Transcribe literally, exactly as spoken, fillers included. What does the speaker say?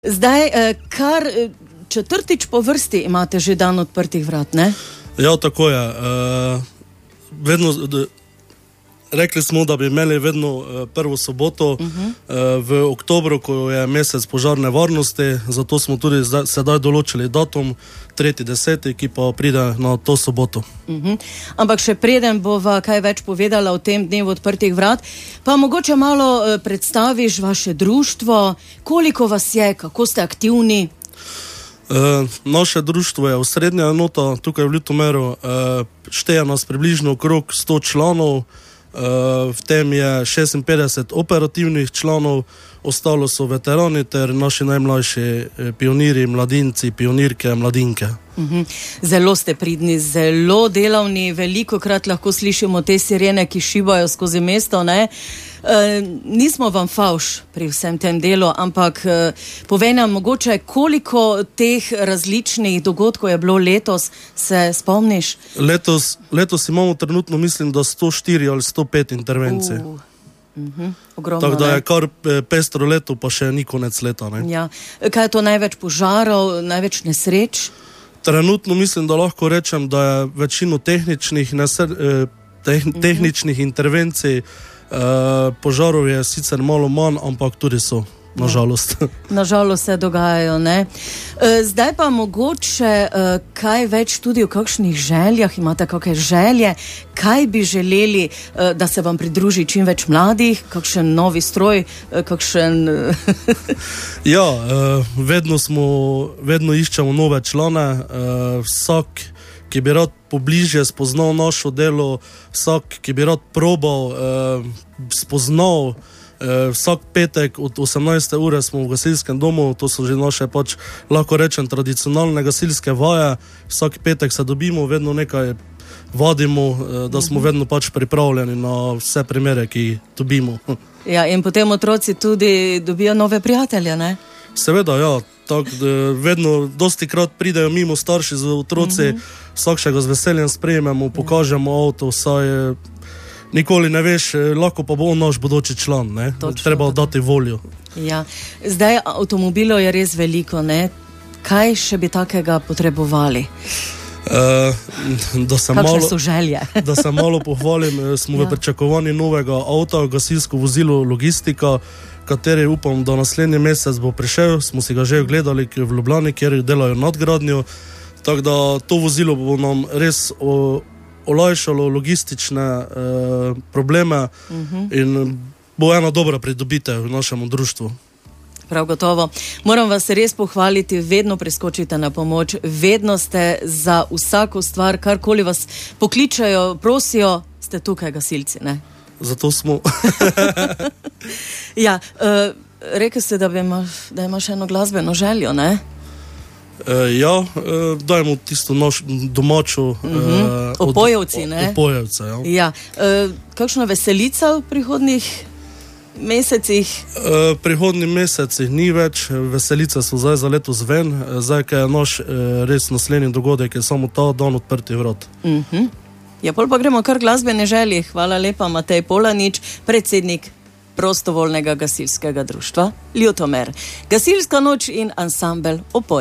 Zdaj, kar četrtič po vrsti imate že dan odprtih vrat, ne? Ja, tako je. Uh, vedno, d, rekli smo, da bi imeli vedno uh, prvo soboto uh-huh. uh, v oktobru, ko je mesec požarne varnosti, zato smo tudi zdaj, sedaj določili datum tretji deseti, ki pa pride na to soboto. Uh-huh. Ampak še preden bova kaj več povedala o tem dnevu odprtih vrat, pa mogoče malo uh, predstaviš vaše društvo, koliko vas je, kako ste aktivni? Uh, naše društvo je osrednja enota tukaj v Ljutomeru, uh, šteje nas približno okrog sto članov, uh, v tem je šestinpetdeset operativnih članov, ostalo so veterani ter naši najmlajši eh, pionirji, mladinci, pionirke, mladinke. Uh-huh. Zelo ste pridni, zelo delavni, velikokrat lahko slišimo te sirene, ki šibajo skozi mesto, ne? E, nismo vam favš pri vsem tem delu, ampak e, povej nam mogoče, koliko teh različnih dogodkov je bilo letos, se spomniš? Letos, letos imamo trenutno, mislim, da sto štiri ali sto pet intervencij. Uh. Uh-huh. Ogromno, tako da je kar pestro leto, pa še ni konec leta. Ne? Ja. Kaj je to največ požarov, največ nesreč? Trenutno mislim, da lahko rečem, da je večino tehničnih, neser, teh, uh-huh. tehničnih intervencij, Uh, požarov je sicer malo manj, ampak tudi so, nažalost. Nažalost se dogajajo, ne? Uh, zdaj pa mogoče uh, kaj več tudi o kakšnih željah, imate kakšne želje, kaj bi želeli, uh, da se vam pridruži čim več mladih, kakšen novi stroj, uh, kakšen... ja, uh, vedno smo, vedno iščemo nove člane, uh, vsak ki bi rad pobližje spoznal našo delo, vsak, ki bi rad probal, eh, spoznal, eh, vsak petek od osemnajste ure smo v gasilskem domu, to so že naše pač, lahko rečem, tradicionalne gasilske vaje, vsak petek se dobimo, vedno nekaj vadimo, eh, da smo vedno pač pripravljeni na vse primere, ki dobimo. Ja, in potem otroci tudi dobijo nove prijatelje, ne? Seveda, ja. Tak, vedno, dosti krat pridejo mimo starši z otroci, mm-hmm. vsakšega z veseljem sprejmemo, pokažemo avto, saj nikoli ne veš, lahko pa bo on naš bodoči član, ne? Treba dati voljo. Ja. Zdaj, avtomobilov je res veliko, ne? Kaj še bi takega potrebovali? Uh, da se Kakšne malo, so želje? Da se malo pohvalim, smo ja. v pričakovanju novega avta, gasilsko vozilo Logistika, kateri upam, da naslednji mesec bo prišel, smo si ga že ogledali v Ljubljani, kjer delajo nadgradnjo, tako da to vozilo bo nam res o, olajšalo logistične eh, probleme uh-huh. in bo ena dobra pridobitev v našem društvu. Prav gotovo. Moram vas res pohvaliti, vedno preskočite na pomoč, vedno ste za vsako stvar, karkoli vas pokličajo, prosijo, ste tukaj gasilci, ne? Zato smo. ja, uh, rekel ste, da, bi ima, da imaš eno glasbeno željo, ne? Uh, ja, uh, dajmo tisto naš domačo... Uh-huh. Uh, Opojevci, ne? Opojevce, ja. ja. Uh, kakšna veselica v prihodnih mesecih? Uh, prihodnih mesecih ni več, veselice so zdaj za letos ven, zdaj, kaj je naš uh, res naslednji dogodek, je samo ta dan odprtih vrat. Mhm. Uh-huh. Ja, pol pa gremo kar glasbene želje. Hvala lepa, Matej Polanič, predsednik prostovoljnega gasilskega društva Ljutomer. Gasilska noč in ansambel Opoj.